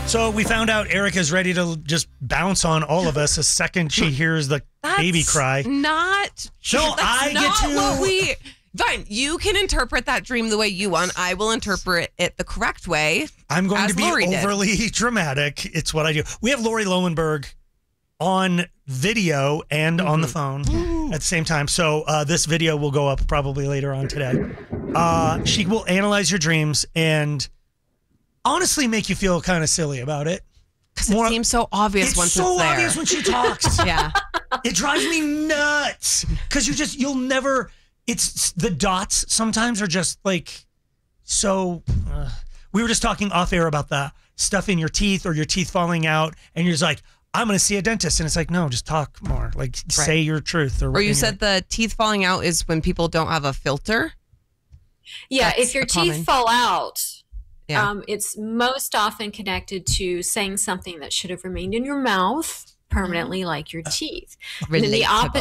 So we found out Erica's ready to just bounce on all of us the second she hears the baby cry. Not. So I get to. What we. Fine, you can interpret that dream the way you want. I will interpret it the correct way. I'm going to be Lori overly dramatic. It's what I do. We have Lori Lowenberg on video and on the phone at the same time. So this video will go up probably later on today. She will analyze your dreams and honestly make you feel kind of silly about it. Because it seems so obvious once it's there. It's so obvious when she talks. Yeah. It drives me nuts. Because you'll never, it's the dots sometimes are just like, so, we were just talking off air about the stuff in your teeth or your teeth falling out. And you're just like, I'm going to see a dentist. And it's like, no, just talk more. Like, say your truth. Or you said the teeth falling out is when people don't have a filter? Yeah, if your teeth fall out, Yeah. it's most often connected to saying something that should have remained in your mouth permanently, like your teeth. And then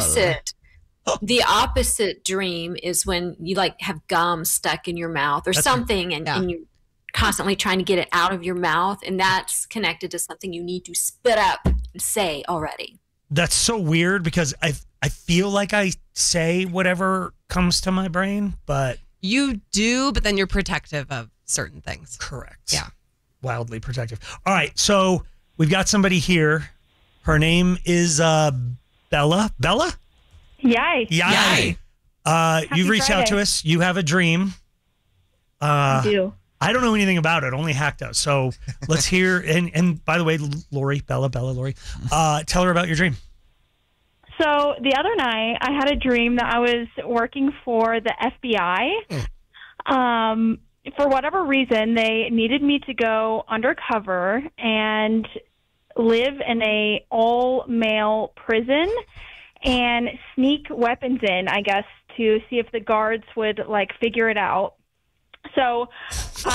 the opposite dream is when you like have gum stuck in your mouth or something, and you're constantly trying to get it out of your mouth, and that's connected to something you need to spit up and say already. That's so weird because I feel like I say whatever comes to my brain, but you do, but then you're protective of certain things. Correct. Yeah. Wildly protective. All right. So we've got somebody here. Her name is Bella. Bella? Yay. Yay. You've reached out to us. You have a dream. I do. I don't know anything about it. Only Hack does. So let's hear. And by the way, Lori, Bella, Lori, tell her about your dream. So the other night, I had a dream that I was working for the FBI. For whatever reason, they needed me to go undercover and live in a all-male prison and sneak weapons in, I guess, to see if the guards would, like, figure it out. So